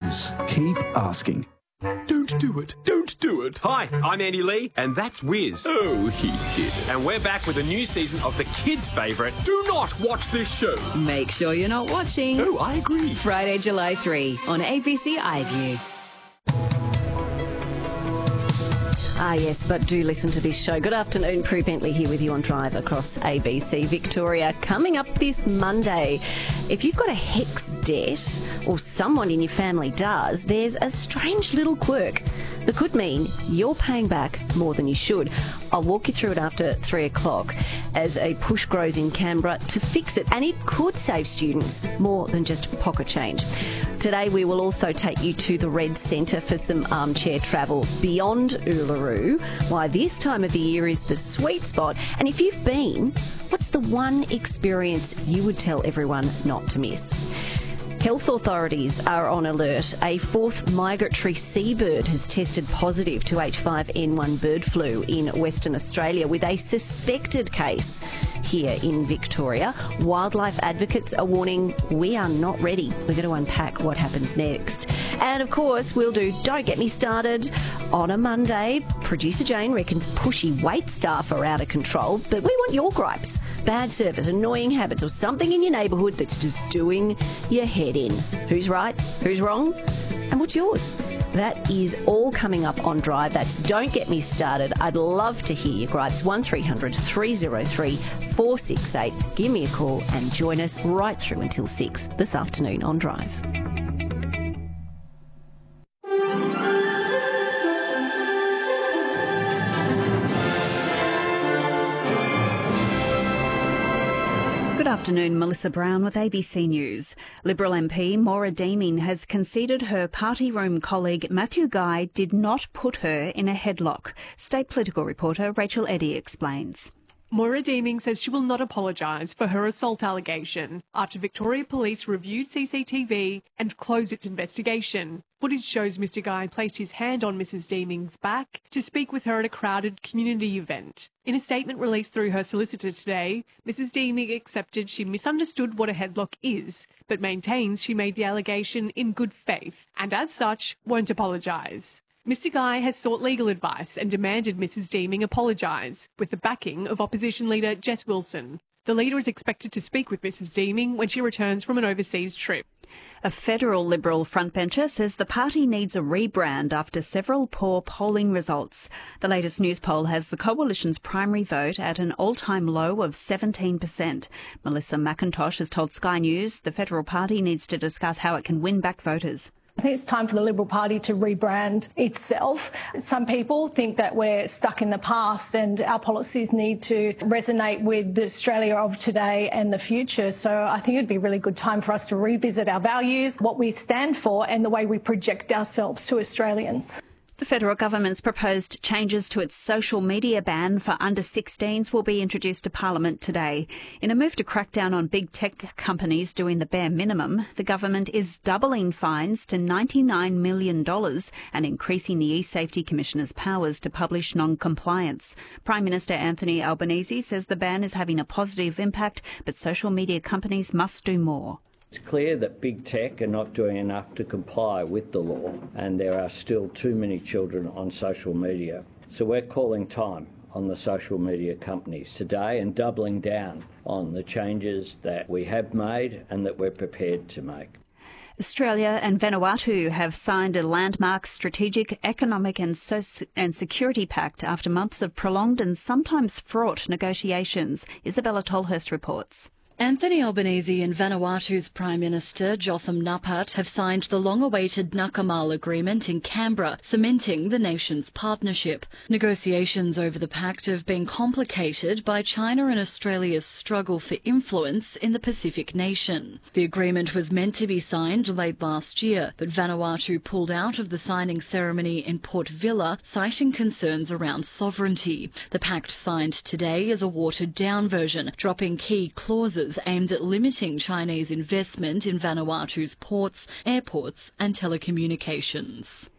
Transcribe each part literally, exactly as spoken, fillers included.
News. Keep asking. Don't do it. Don't do it. Hi, I'm Andy Lee, and that's Wiz. Oh, he did it. And we're back with a new season of the kids' favourite, Do Not Watch This Show. Make sure you're not watching. Oh, I agree. Friday, July third on A B C iView. Ah, yes, but do listen to this show. Good afternoon, Prue Bentley here with you on Drive across A B C Victoria. Coming up this Monday, if you've got a HECS debt or someone in your family does, there's a strange little quirk that could mean you're paying back more than you should. I'll walk you through it after three o'clock as a push grows in Canberra to fix it, and it could save students more than just pocket change. Today we will also take you to the Red Centre for some armchair travel beyond Uluru, why this time of the year is the sweet spot, and if you've been, what's the one experience you would tell everyone not to miss? Health authorities are on alert. A fourth migratory seabird has tested positive to H five N one bird flu in Western Australia with a suspected case here in Victoria. Wildlife advocates are warning we are not ready. We're going to unpack what happens next. And of course, we'll do Don't Get Me Started on a Monday. Producer Jane reckons pushy wait staff are out of control, but we want your gripes. Bad service, annoying habits, or something in your neighbourhood that's just doing your head in. Who's right? Who's wrong? And what's yours? That is all coming up on Drive. That's Don't Get Me Started. I'd love to hear your gripes. one three hundred three oh three four six eight. Give me a call and join us right through until six this afternoon on Drive. Good afternoon, Melissa Brown with A B C News. Liberal M P Maura Deeming has conceded her party room colleague Matthew Guy did not put her in a headlock. State political reporter Rachel Eddy explains. Maura Deeming says she will not apologise for her assault allegation after Victoria Police reviewed C C T V and closed its investigation. Footage shows Mister Guy placed his hand on Missus Deeming's back to speak with her at a crowded community event. In a statement released through her solicitor today, Missus Deeming accepted she misunderstood what a headlock is, but maintains she made the allegation in good faith and, as such, won't apologise. Mister Guy has sought legal advice and demanded Missus Deeming apologise, with the backing of opposition leader Jess Wilson. The leader is expected to speak with Missus Deeming when she returns from an overseas trip. A federal Liberal frontbencher says the party needs a rebrand after several poor polling results. The latest news poll has the coalition's primary vote at an all-time low of seventeen percent. Melissa McIntosh has told Sky News the federal party needs to discuss how it can win back voters. I think it's time for the Liberal Party to rebrand itself. Some people think that we're stuck in the past and our policies need to resonate with the Australia of today and the future. So I think it'd be a really good time for us to revisit our values, what we stand for, and the way we project ourselves to Australians. The federal government's proposed changes to its social media ban for under sixteens will be introduced to Parliament today. In a move to crack down on big tech companies doing the bare minimum, the government is doubling fines to ninety-nine million dollars and increasing the eSafety Commissioner's powers to publish non-compliance. Prime Minister Anthony Albanese says the ban is having a positive impact, but social media companies must do more. It's clear that big tech are not doing enough to comply with the law, and there are still too many children on social media. So we're calling time on the social media companies today and doubling down on the changes that we have made and that we're prepared to make. Australia and Vanuatu have signed a landmark strategic economic and, so- and security pact after months of prolonged and sometimes fraught negotiations. Isabella Tolhurst reports. Anthony Albanese and Vanuatu's Prime Minister Jotham Napat have signed the long-awaited Nakamal Agreement in Canberra, cementing the nation's partnership. Negotiations over the pact have been complicated by China and Australia's struggle for influence in the Pacific nation. The agreement was meant to be signed late last year, but Vanuatu pulled out of the signing ceremony in Port Vila, citing concerns around sovereignty. The pact signed today is a watered-down version, dropping key clauses aimed at limiting Chinese investment in Vanuatu's ports, airports and telecommunications.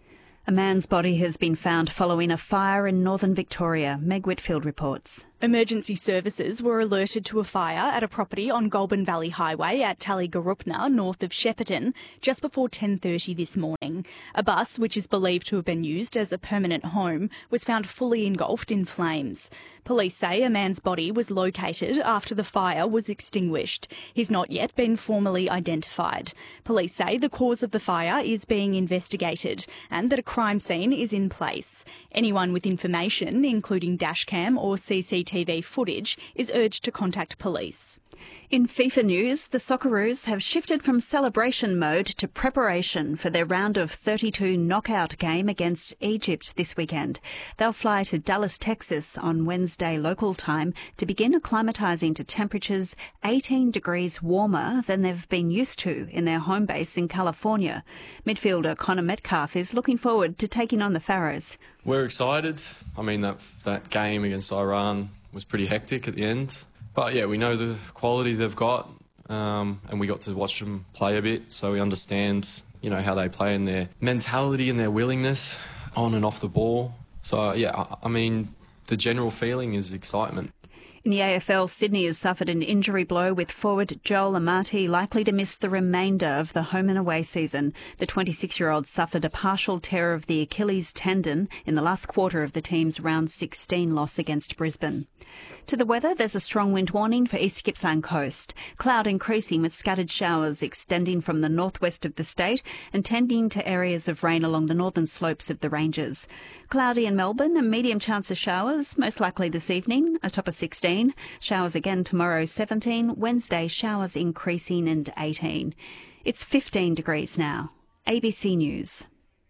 A man's body has been found following a fire in northern Victoria. Meg Whitfield reports. Emergency services were alerted to a fire at a property on Goulburn Valley Highway at Tallygarupna, north of Shepparton, just before ten thirty this morning. A bus, which is believed to have been used as a permanent home, was found fully engulfed in flames. Police say a man's body was located after the fire was extinguished. He's not yet been formally identified. Police say the cause of the fire is being investigated and that a crime scene is in place. Anyone with information, including dashcam or C C T V footage, is urged to contact police. In FIFA news, the Socceroos have shifted from celebration mode to preparation for their round of thirty-two knockout game against Egypt this weekend. They'll fly to Dallas, Texas on Wednesday local time to begin acclimatising to temperatures eighteen degrees warmer than they've been used to in their home base in California. Midfielder Connor Metcalf is looking forward to taking on the Pharaohs. We're excited. I mean, that that game against Iran was pretty hectic at the end. But yeah, we know the quality they've got, um, and we got to watch them play a bit, so we understand, you know, how they play and their mentality and their willingness on and off the ball. So yeah, I, I mean, the general feeling is excitement. In the A F L, Sydney has suffered an injury blow with forward Joel Amati likely to miss the remainder of the home and away season. The twenty-six-year-old suffered a partial tear of the Achilles tendon in the last quarter of the team's round sixteen loss against Brisbane. To the weather, there's a strong wind warning for East Gippsland coast. Cloud increasing with scattered showers extending from the northwest of the state and tending to areas of rain along the northern slopes of the ranges. Cloudy in Melbourne, a medium chance of showers, most likely this evening, a top of sixteen. Showers again tomorrow, seventeen. Wednesday, showers increasing and eighteen. It's fifteen degrees now. A B C News.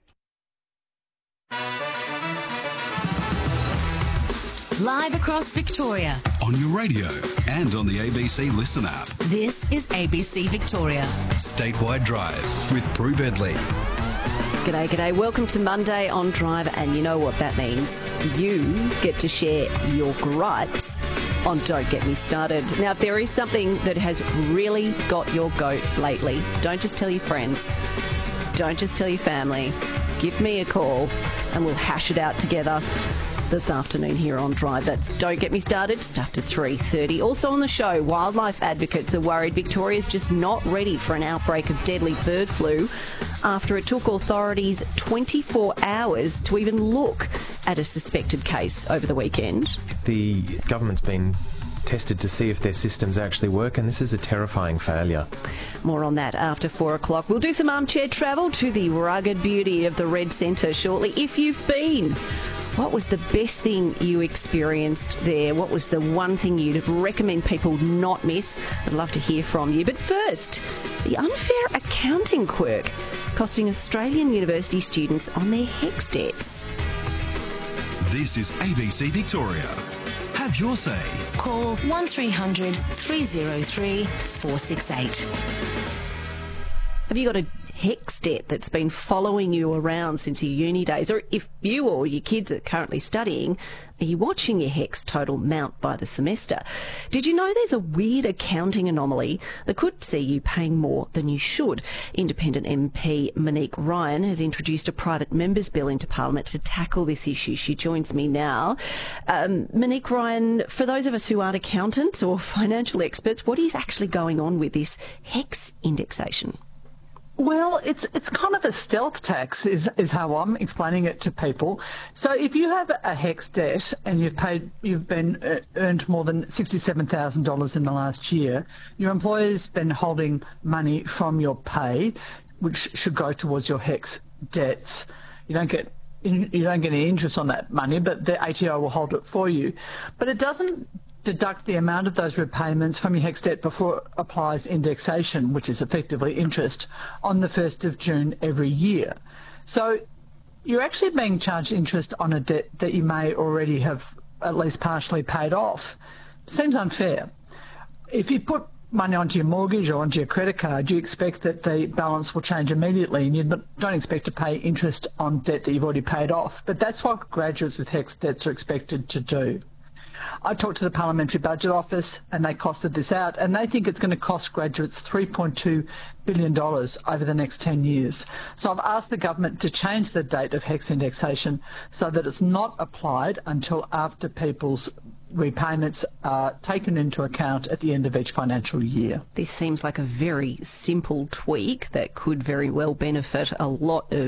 Live across Victoria. On your radio and on the A B C Listen app. This is A B C Victoria. Statewide Drive with Prue Bedley. G'day, g'day. Welcome to Monday on Drive, and you know what that means. You get to share your gripes on Don't Get Me Started. Now, if there is something that has really got your goat lately, don't just tell your friends. Don't just tell your family. Give me a call and we'll hash it out together this afternoon here on Drive. That's Don't Get Me Started, just after three thirty. Also on the show, wildlife advocates are worried Victoria's just not ready for an outbreak of deadly bird flu after it took authorities twenty-four hours to even look at a suspected case over the weekend. The government's been tested to see if their systems actually work, and this is a terrifying failure. More on that after four o'clock. We'll do some armchair travel to the rugged beauty of the Red Centre shortly. If you've been, what was the best thing you experienced there? What was the one thing you'd recommend people not miss? I'd love to hear from you. But first, the unfair accounting quirk costing Australian university students on their HECS debts. This is A B C Victoria. Have your say. Call one three hundred three oh three four six eight. Have you got a HECS debt that's been following you around since your uni days? Or if you or your kids are currently studying, are you watching your HECS total mount by the semester? Did you know there's a weird accounting anomaly that could see you paying more than you should? Independent M P Monique Ryan has introduced a private members bill into Parliament to tackle this issue. She joins me now. Um, Monique Ryan, for those of us who aren't accountants or financial experts, what is actually going on with this HECS indexation? Well, it's it's kind of a stealth tax is, is how I'm explaining it to people. So if you have a HECS debt and you've paid, you've been uh, earned more than sixty-seven thousand dollars in the last year, your employer's been holding money from your pay, which should go towards your HECS debts. You don't get you don't get any interest on that money, but the A T O will hold it for you. But it doesn't deduct the amount of those repayments from your HECS debt before it applies indexation, which is effectively interest, on the first of June every year. So you're actually being charged interest on a debt that you may already have at least partially paid off. Seems unfair. If you put money onto your mortgage or onto your credit card, you expect that the balance will change immediately, and you don't expect to pay interest on debt that you've already paid off. But that's what graduates with HECS debts are expected to do. I talked to the Parliamentary Budget Office and they costed this out, and they think it's going to cost graduates three point two billion dollars over the next ten years. So I've asked the government to change the date of HECS indexation so that it's not applied until after people's repayments are taken into account at the end of each financial year. This seems like a very simple tweak that could very well benefit a lot of